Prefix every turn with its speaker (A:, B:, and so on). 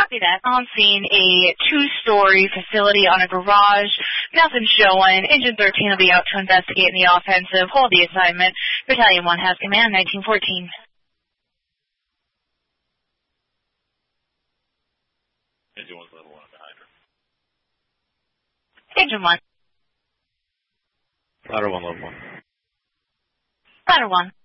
A: Copy that. On scene, a two-story facility on a garage. Nothing showing. Engine 13 will be out to investigate in the offensive. Hold the assignment. Battalion 1 has command, 1914.
B: Engine 1's level 1 behind her.
A: Engine 1.
B: Ladder 1, level 1.
A: Ladder 1.